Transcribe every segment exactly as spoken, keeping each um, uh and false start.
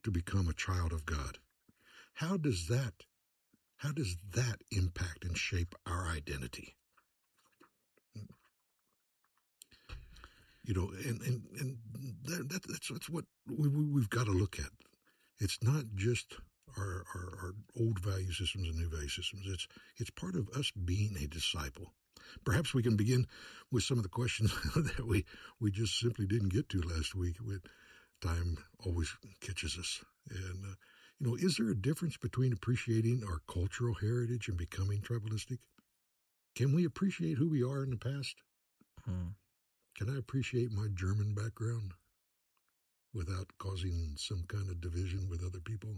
to become a child of God. How does that, how does that impact and shape our identity? You know, and, and, and that, that, that's, that's what we, we, we've got to look at. It's not just our, our, our old value systems and new value systems. It's, it's part of us being a disciple. Perhaps we can begin with some of the questions that we, we just simply didn't get to last week. With time always catches us. And, uh, you know, is there a difference between appreciating our cultural heritage and becoming tribalistic? Can we appreciate who we are in the past? Hmm. Can I appreciate my German background without causing some kind of division with other people?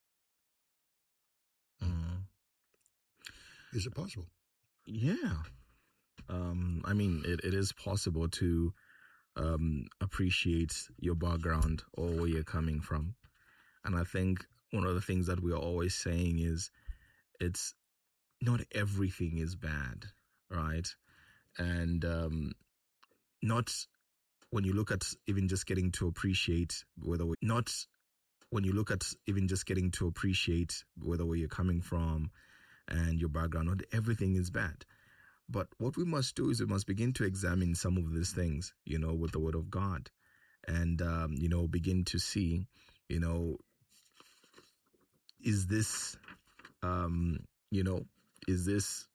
Hmm. Is it possible? Yeah. Um, I mean, it, it is possible to um, appreciate your background or where you're coming from. And I think one of the things that we are always saying is it's not everything is bad, right? And um, not when you look at even just getting to appreciate whether we, not when you look at even just getting to appreciate whether where you're coming from and your background, not everything is bad. But what we must do is we must begin to examine some of these things, you know, with the Word of God, and, um, you know, begin to see, you know, is this, um, you know, is this,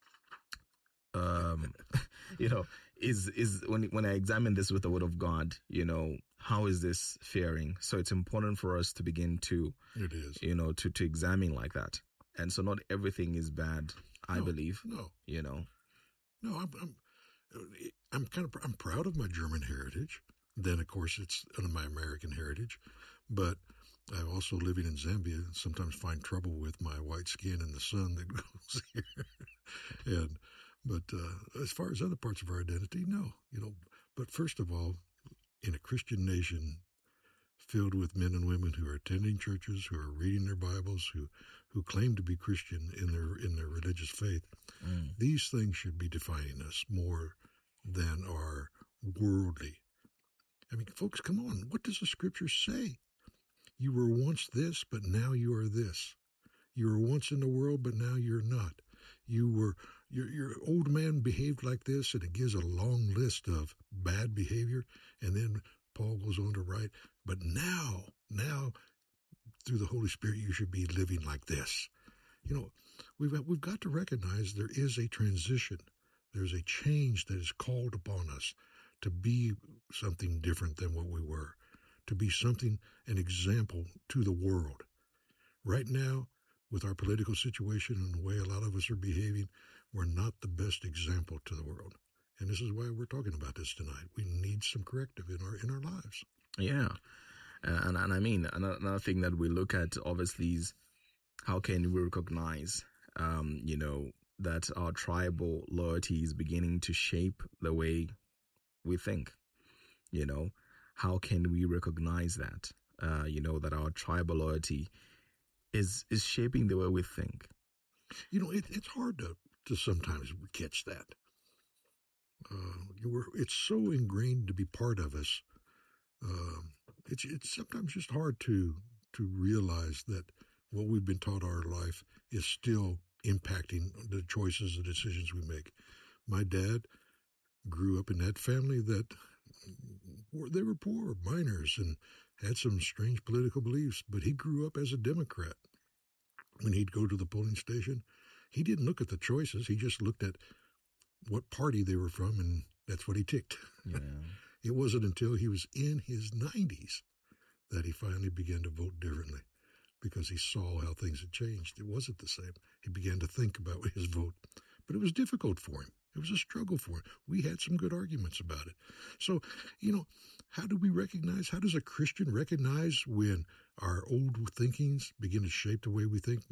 um, you know, is, is when, when I examine this with the Word of God, you know, how is this faring? So it's important for us to begin to, it is, you know, to, to examine like that. And so not everything is bad, I no, believe, no, you know. No, I'm, I'm, I'm kind of, I'm proud of my German heritage. Then, of course, it's my American heritage. But I also, living in Zambia, sometimes find trouble with my white skin and the sun that goes here. and, but uh, as far as other parts of our identity, no, you know. But first of all, in a Christian nation filled with men and women who are attending churches, who are reading their Bibles, who, who claim to be Christian in their, in their religious faith, mm. these things should be defining us more than our worldly. I mean, folks, come on. What does the scripture say? You were once this, but now you are this. You were once in the world, but now you're not. You were, your, your old man behaved like this, and it gives a long list of bad behavior. And then Paul goes on to write, but now, now, through the Holy Spirit, you should be living like this. You know, we've got, we've got to recognize there is a transition. There's a change that is called upon us to be something different than what we were, to be something, an example to the world. Right now, with our political situation and the way a lot of us are behaving, we're not the best example to the world. And this is why we're talking about this tonight. We need some corrective in our in our lives. Yeah. And, and I mean, another thing that we look at, obviously, is how can we recognize, um, you know, that our tribal loyalty is beginning to shape the way we think. You know, how can we recognize that, uh, you know, that our tribal loyalty is is shaping the way we think? You know, it, it's hard to, to sometimes catch that. Uh, you were, it's so ingrained to be part of us. Um, it's it's sometimes just hard to to realize that what we've been taught our life is still impacting the choices and decisions we make. My dad grew up in that family that were, they were poor, miners, and had some strange political beliefs, but he grew up as a Democrat. When he'd go to the polling station, he didn't look at the choices. He just looked at what party they were from, and that's what he ticked. Yeah. It wasn't until he was in his nineties that he finally began to vote differently, because he saw how things had changed. It wasn't the same. He began to think about his vote, but it was difficult for him. It was a struggle for him. We had some good arguments about it. So, you know, how do we recognize, how does a Christian recognize when our old thinkings begin to shape the way we think?